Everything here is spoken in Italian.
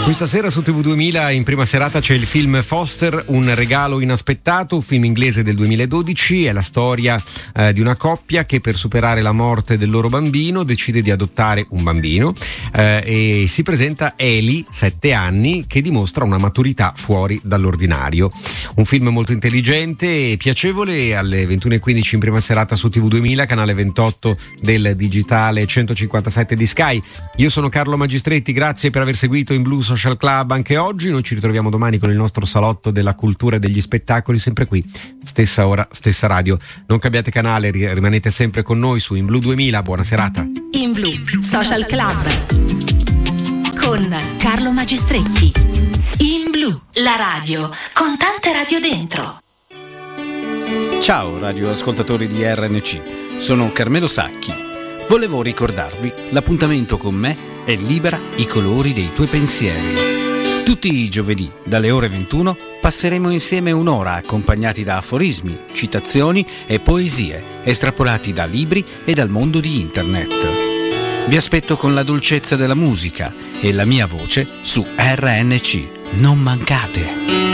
Questa sera su TV2000 in prima serata c'è il film Foster, un regalo inaspettato, un film inglese del 2012. È la storia di una coppia che per superare la morte del loro bambino decide di adottare un bambino e si presenta Ellie, 7 anni, che dimostra una maturità fuori dall'ordinario. Un film molto intelligente e piacevole, alle 21:15 in prima serata su TV2000, canale 28 del digitale 157 di Sky. Io sono Carlo Magistretti, grazie per aver seguito In Blu Social Club anche oggi. Noi ci ritroviamo domani con il nostro salotto della cultura e degli spettacoli, sempre qui, stessa ora, stessa radio. Non cambiate canale, rimanete sempre con noi su In Blu 2000. Buona serata. In Blu Social Club con Carlo Magistretti. In Blu, la radio con tante radio dentro. Ciao radioascoltatori di RNC, sono Carmelo Sacchi. Volevo ricordarvi, l'appuntamento con me è Libera i colori dei tuoi pensieri. Tutti i giovedì, dalle ore 21, passeremo insieme un'ora accompagnati da aforismi, citazioni e poesie estrapolati da libri e dal mondo di internet. Vi aspetto con la dolcezza della musica e la mia voce su RNC. Non mancate!